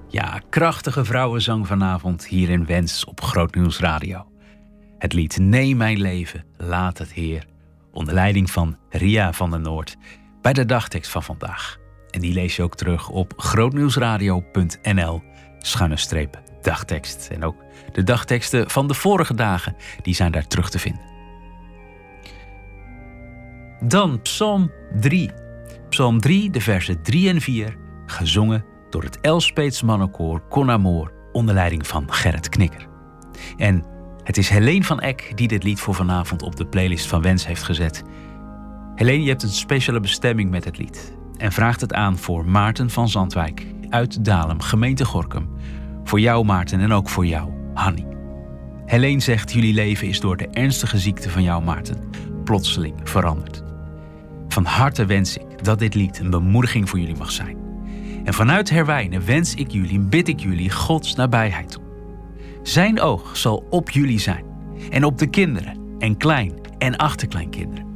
Ja, krachtige vrouwenzang vanavond hier in Wens op Grootnieuws Radio. Het lied Neem mijn leven, laat het Heer. Onder leiding van Ria van der Noord bij de dagtekst van vandaag. En die lees je ook terug op grootnieuwsradio.nl/dagtekst. En ook de dagteksten van de vorige dagen, die zijn daar terug te vinden. Dan Psalm 3. Psalm 3, de versen 3 en 4, gezongen door het Elspeets mannenkoor Con Amor onder leiding van Gerrit Knikker. En het is Helene van Eck die dit lied voor vanavond op de playlist van Wens heeft gezet. Helene, je hebt een speciale bestemming met het lied en vraagt het aan voor Maarten van Zandwijk uit Dalem, gemeente Gorinchem. Voor jou Maarten en ook voor jou Hanny. Helene zegt: jullie leven is door de ernstige ziekte van jou Maarten plotseling veranderd. Van harte wens ik dat dit lied een bemoediging voor jullie mag zijn. En vanuit Herwijnen wens ik jullie en bid ik jullie Gods nabijheid toe. Zijn oog zal op jullie zijn en op de kinderen en klein- en achterkleinkinderen.